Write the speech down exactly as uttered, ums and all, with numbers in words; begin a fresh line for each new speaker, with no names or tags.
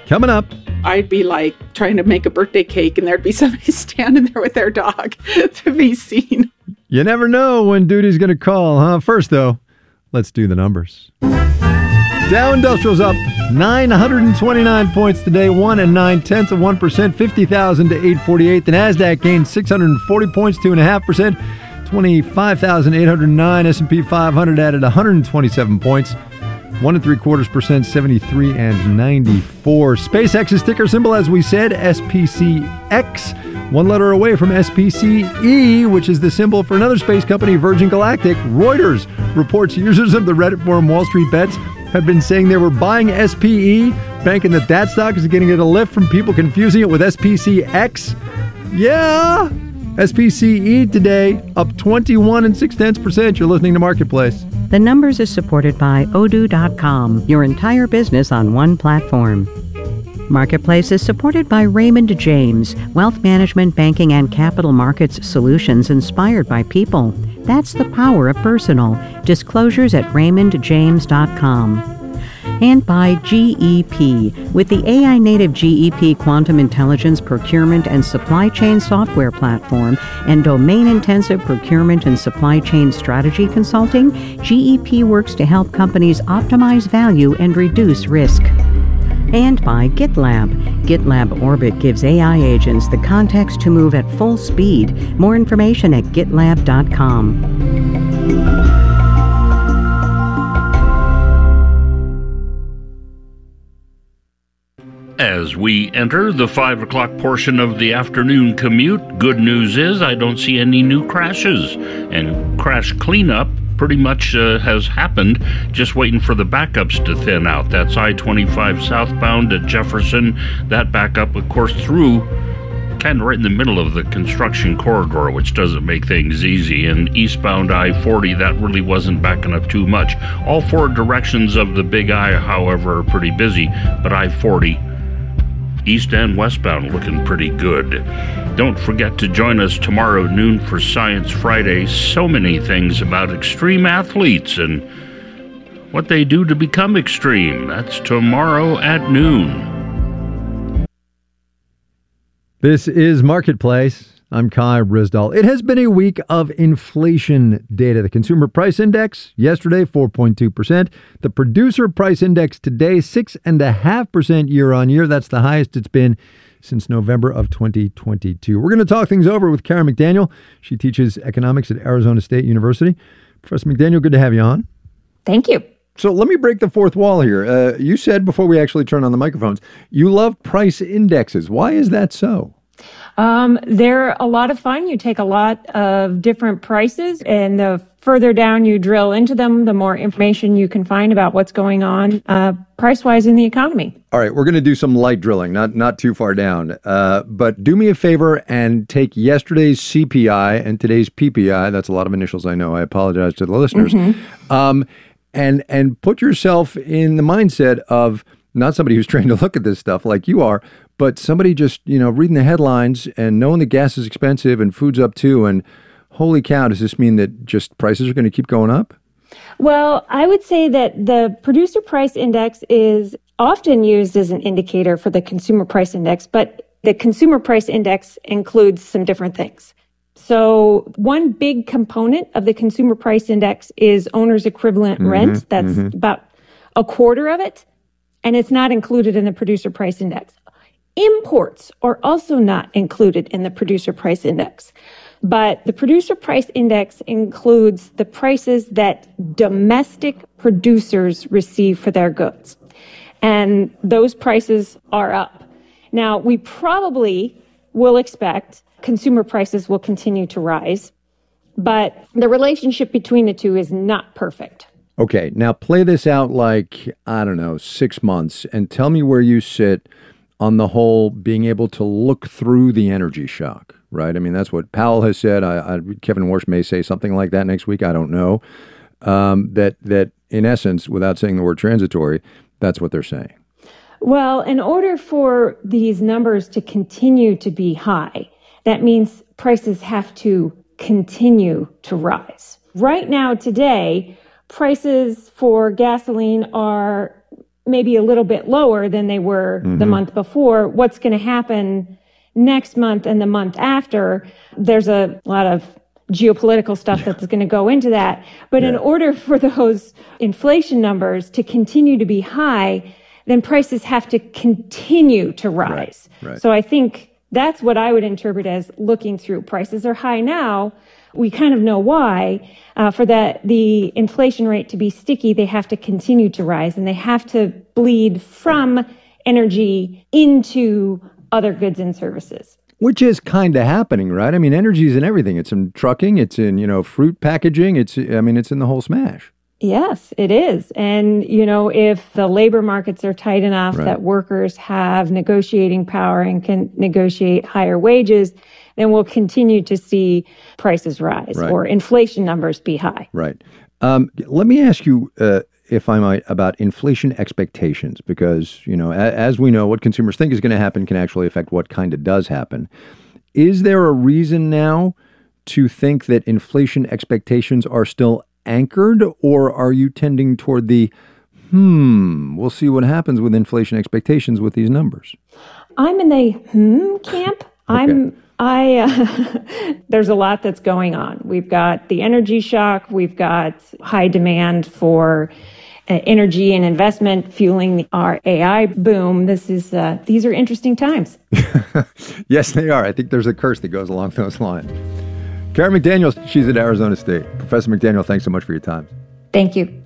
Coming up.
I'd be like trying to make a birthday cake and there'd be somebody standing there with their dog to be seen.
You never know when duty's going to call, huh? First, though, let's do the numbers. Dow Industrial's up nine hundred twenty-nine points today, one and nine tenths of one percent, fifty thousand to eight forty-eight. The Nasdaq gained six hundred forty points, two and a half percent, twenty-five thousand eight hundred nine. S and P five hundred added one hundred twenty-seven points, one and three quarters percent, seventy-three and ninety-four. SpaceX's ticker symbol, as we said, S P C X. One letter away from S P C E, which is the symbol for another space company, Virgin Galactic. Reuters reports users of the Reddit forum Wall Street Bets have been saying they were buying S P E, banking that that stock is getting a lift from people confusing it with S P C X. Yeah, S P C E today up twenty-one and six tenths percent. You're listening to Marketplace.
The Numbers is supported by Odoo dot com, your entire business on one platform. Marketplace is supported by Raymond James, wealth management, banking, and capital markets solutions inspired by people. That's the power of personal. Disclosures at raymond james dot com. And by G E P. With the A I-native G E P Quantum Intelligence Procurement and Supply Chain Software Platform and domain-intensive procurement and supply chain strategy consulting, G E P works to help companies optimize value and reduce risk. And by GitLab. GitLab Orbit gives A I agents the context to move at full speed. More information at gitlab dot com.
As we enter the five o'clock portion of the afternoon commute, good news is I don't see any new crashes. And crash cleanup pretty much uh, has happened, just waiting for the backups to thin out. That's I twenty-five southbound at Jefferson. That backup, of course, through kind of right in the middle of the construction corridor, which doesn't make things easy. And eastbound I forty, that really wasn't backing up too much. All four directions of the Big I, however, are pretty busy, but I forty east and westbound looking pretty good. Don't forget to join us tomorrow noon for Science Friday. So many things about extreme athletes and what they do to become extreme. That's tomorrow at noon.
This is Marketplace. I'm Kai Risdall. It has been a week of inflation data. The Consumer Price Index yesterday, four point two percent. The Producer Price Index today, six point five percent year on year. That's the highest it's been since November of twenty twenty-two. We're going to talk things over with Karen McDaniel. She teaches economics at Arizona State University. Professor McDaniel, good to have you on.
Thank you.
So let me break the fourth wall here. Uh, you said before we actually turn on the microphones, you love price indexes. Why is that so?
Um, they're a lot of fun. You take a lot of different prices, and the further down you drill into them, the more information you can find about what's going on uh, price-wise in the economy.
All right, we're going to do some light drilling, not not too far down. Uh, but do me a favor and take yesterday's C P I and today's P P I. That's a lot of initials, I know. I apologize to the listeners. Mm-hmm. Um, and and put yourself in the mindset of not somebody who's trained to look at this stuff like you are, but somebody just, you know, reading the headlines and knowing that gas is expensive and food's up too. And holy cow, does this mean that just prices are going to keep going up?
Well, I would say that the Producer Price Index is often used as an indicator for the Consumer Price Index, but the Consumer Price Index includes some different things. So one big component of the Consumer Price Index is owner's equivalent mm-hmm, rent. That's mm-hmm. about a quarter of it, and it's not included in the Producer Price Index. Imports are also not included in the Producer Price Index. But the Producer Price Index includes the prices that domestic producers receive for their goods. And those prices are up. Now, we probably will expect consumer prices will continue to rise, but the relationship between the two is not perfect.
Okay, now play this out like, I don't know, six months and tell me where you sit on the whole being able to look through the energy shock, right? I mean, that's what Powell has said. I, I, Kevin Warsh may say something like that next week. I don't know. Um, that, that in essence, without saying the word transitory, that's what they're saying.
Well, in order for these numbers to continue to be high, that means prices have to continue to rise. Right now, today, prices for gasoline are maybe a little bit lower than they were mm-hmm. the month before. What's going to happen next month and the month after? There's a lot of geopolitical stuff yeah. that's going to go into that. But yeah. in order for those inflation numbers to continue to be high, then prices have to continue to rise.
Right. Right.
So I think that's what I would interpret as looking through. Prices are high now. We kind of know why. Uh, for that, the inflation rate to be sticky, they have to continue to rise, and they have to bleed from energy into other goods and services.
Which is kind of happening, right? I mean, energy is in everything. It's in trucking. It's in, you know, fruit packaging. It's, I mean, it's in the whole smash.
Yes, it is. And, you know, if the labor markets are tight enough right. that workers have negotiating power and can negotiate higher wages, then we'll continue to see prices rise right. or inflation numbers be high.
Right. Um, let me ask you, uh, if I might, about inflation expectations, because, you know, a- as we know, what consumers think is going to happen can actually affect what kind of does happen. Is there a reason now to think that inflation expectations are still anchored, or are you tending toward the, hmm, we'll see what happens with inflation expectations with these numbers?
I'm in the hmm camp. Okay. I'm, I, uh, there's a lot that's going on. We've got the energy shock. We've got high demand for uh, energy and investment fueling our A I boom. This is, uh, these are interesting times.
Yes, they are. I think there's a curse that goes along those lines. Karen McDaniel, she's at Arizona State. Professor McDaniel, thanks so much for your time.
Thank you.